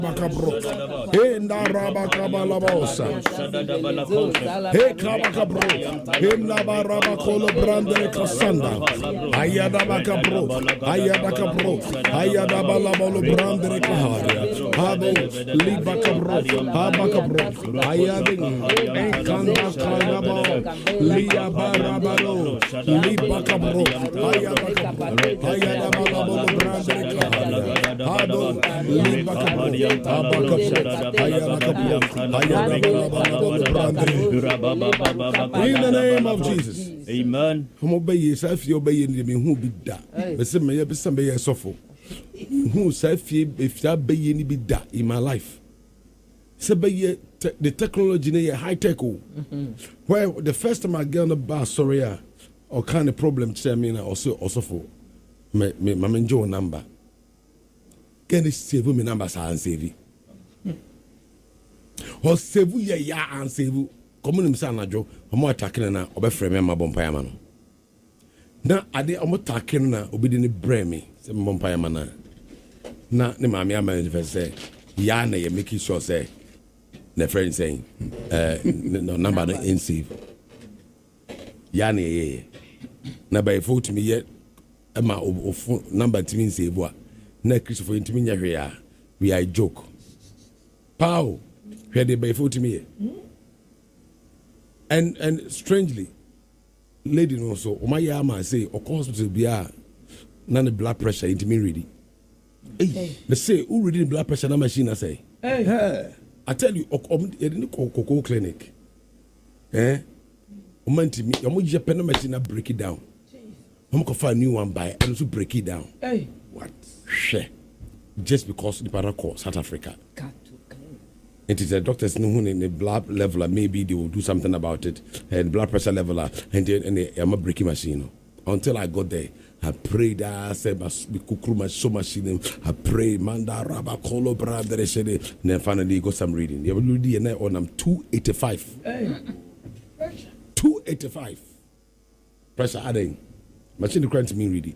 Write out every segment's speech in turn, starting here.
Bakabro, hey Naraba Kabalabosa, hey Kabakabro, hey Nabaraba Kolo Brandre Cassanda, Ayada Bakabro, Ayada Balabolo Brandre Kaharia, Habo, Libakabro, Habakabro, Ayadin, Enkanda Kalabo, Lia Barabaro, Libakabro, Ayada Balabolo Brandre Kaharia, Habo, Libakabro. In the name of Jesus. Amen. I'm obeying yourself, you obey me who be that. But some may be some be suffer. Who self if that be any be that in my life. So be the technology high tech. Where the first time I get on the bar, sorry, or kind of problem, I mean, also for my enjoy number. Can you save me numbers and save you? Or save you ya and save you. Come on, Mr. Joe. I'm more attacking now. Obe frame my bumpire man. Now, I did I'm attacking now. Obe didn't bring me. Some bumpire man. Now, the mammy I'm going to say, Yana, you make sure say, the friend saying, no number in save. Yana, now by vote me yet, Emma of number to me save what. Na Christopher intiminya hwea we are joke pow where they by foot me and strangely lady no so o my yama say o hospital bia na the blood pressure intimi ready they say who reading blood pressure na machine I say hey I tell you in Coco clinic o man intimi o mo je pen machine break it down o mo ko find new one buy and so break it down hey what share just because the paracor South Africa. It is the doctors know in the blood leveler, maybe they will do something about it, and blood pressure leveler, and I'm a breaking machine. Until I got there, I prayed, I said, so machine, I prayed, Manda Rabba Kolo Brother, and then finally got some reading. The WD on I'm 285. 285. Pressure adding. Machine grant me reading.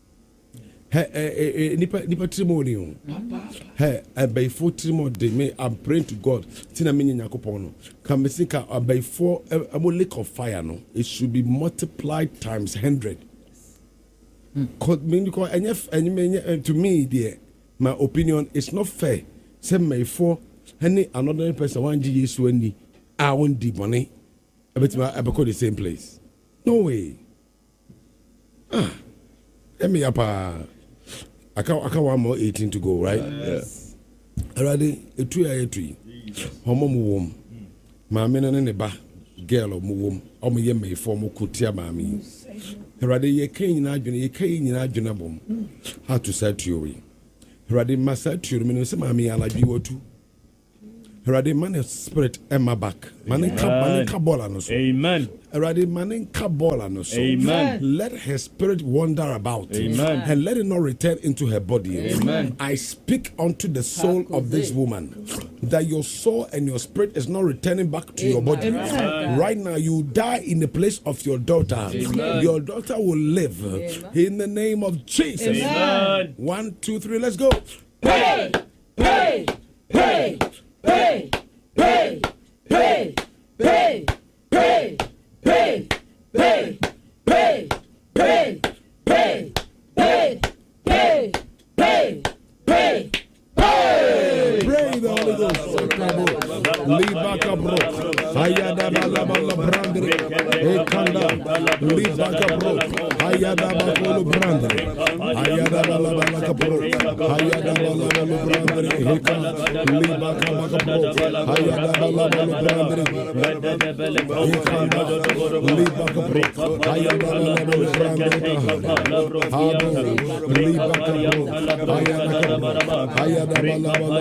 Nipa trimonium. By 4 trimon, I'm praying to God. Tina mini Yakopono. Can be sick by 4 a lake of fire. No, it should be multiplied times 100. To me, dear, my opinion is not fair. Send me 4 any another person 1 G is when I won't deep money. I bet I call the same place. No way. Let me up. I can't 1 more 18 to go, right? Yes. Already a 2 Homo womb. My men in the ba girl or womb. Or me may form a kutia mammy. Already ye cane in Ajunabum. How to say to you? Already must say to you, Minister Mammy, I'll be what too. Already man spirit Emma back. Manin kabola no so. Amen. Already manin kabola no so. Amen. Let her spirit wander about. Amen. And let it not return into her body. Amen. I speak unto the soul of this woman that your soul and your spirit is not returning back to your body. Amen. Right now you die in the place of your daughter. Amen. Your daughter will live. Amen. In the name of Jesus. Amen. 1, 2, 3, let's go. Pray, pray, pray. Pray, pray, pray, pray, pray, pray, pray, pray, pray, pray, pray, pray, pray, pray, pray the Holy Ghost. Libakabro, Ayada Balabala Brandre, Ekanda, Libakabro, Ayada Bakolo Brandre, Ayada Balabala Capro, Ayada Balabala Brandre, Ekanda, Libakabro, Ayada Balabala Brandre, Ekanda, Libakabro, Ayada Balabala Brandre, Habo, Libakabro, Ayada Balabala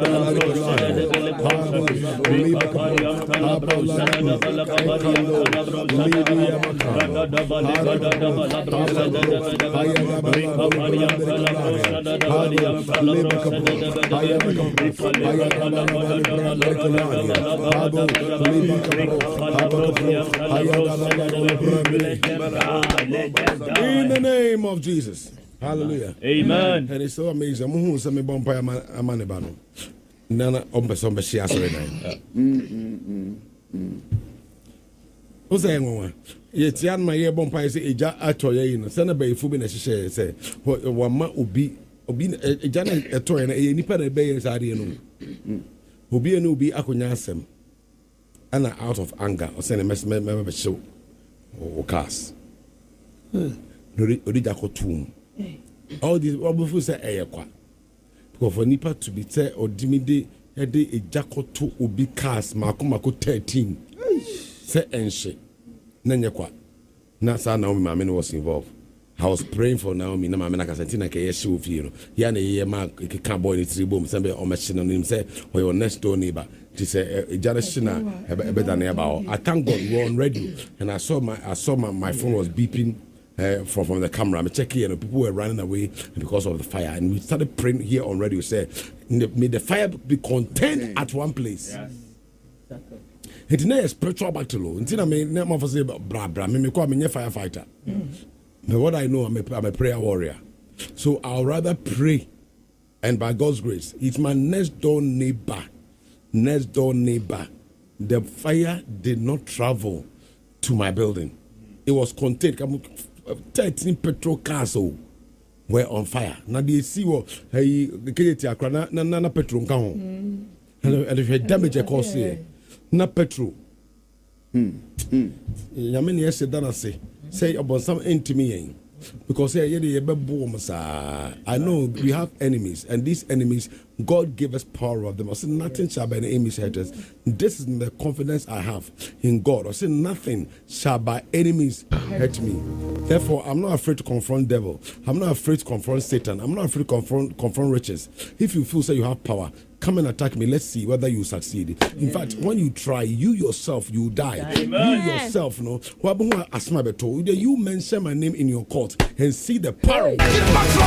in the name of Jesus. Hallelujah. Amen. And it's so amazing. Nana Ombasomba Shiasre. What's that one? Yet, Yan, my ear bumpy say, a jar at Toy, send a Fubin as she say, one man will be a Janet a toy and a nipper bay as I know. Who be a new be Akunyasem. And out of anger or send a mess member show or cast. Orijako tomb. All these what say ayekwa. Because for nipa to be say or dimide a day a jacko to ubi cast mako 13. Say enche. Nanyekwa. Nasa Naomi Mamene was involved. I was praying for Naomi na Mamena Casantina ke yeshu firo. Yana ye ma can boy ni tribum sembe o machine on him say or your next door neighbor. She said Janashina better neighbor. I thank God we were on radio and I saw my phone was beeping. From the camera, I'm checking, and people were running away because of the fire. And we started praying here on radio. Say, may the fire be contained at one place. It's not a spiritual battle. Until I may never say, bra, me call me a firefighter. But what I know, I'm a prayer warrior. So I'll rather pray, and by God's grace, it's my next door neighbor. The fire did not travel to my building. It was contained. 13 petrol cars were on fire. Now they see what hey na petrol nka ho. And if you damage a cause here, na petrol. Yamini yesi dana say about some intimate because I know we have enemies, and these enemies, God gave us power of them. I said, nothing shall by any enemies hurt us. This is the confidence I have in God. I said, nothing shall by enemies hurt me. Therefore, I'm not afraid to confront devil. I'm not afraid to confront Satan. I'm not afraid to confront riches. If you feel you have power, come and attack me. Let's see whether you succeed. In fact, when you try, you yourself, you die. Amen. You yourself, you mention my name in your court and see the power.